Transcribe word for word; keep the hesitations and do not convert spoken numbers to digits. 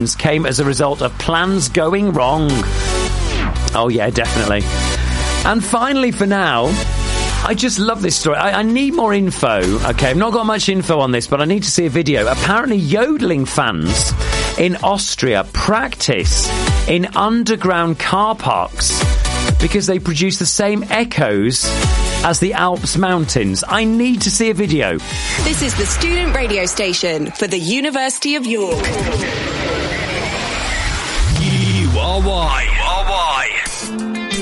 came as a result of plans going wrong. Oh, yeah, definitely. And finally, for now, I just love this story. I, I need more info. Okay, I've not got much info on this, but I need to see a video. Apparently, yodeling fans in Austria practice in underground car parks because they produce the same echoes as the Alps mountains. I need to see a video. This is the student radio station for the University of York. You are why. You are why.